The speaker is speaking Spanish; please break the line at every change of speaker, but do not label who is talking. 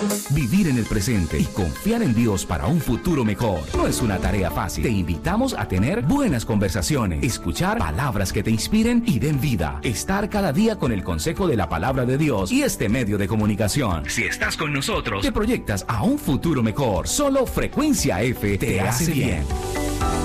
Vivir en el presente y confiar en Dios para un futuro mejor no es una tarea fácil. Te invitamos a tener buenas conversaciones, escuchar palabras que te inspiren y den vida, estar cada día con el consejo de la palabra de Dios y este medio de comunicación. Si estás con nosotros, te proyectas a un futuro mejor. Solo Frecuencia F te hace bien.